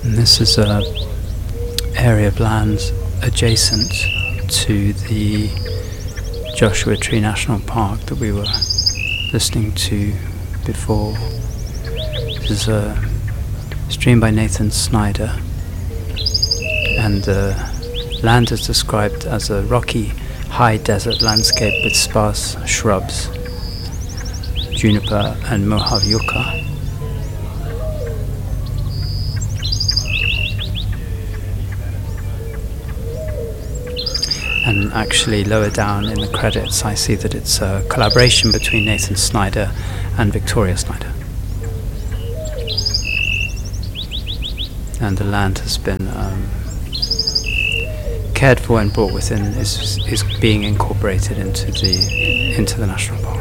And this is a area of land adjacent to the Joshua Tree National Park that we were listening to before. This is a stream by Nathan Snyder, and the land is described as a rocky, high desert landscape with sparse shrubs, juniper and Mojave yucca. And actually lower down in the credits I see that it's a collaboration between Nathan Snyder and Victoria Snyder. And the land has been cared for and brought within, is being incorporated into the national park.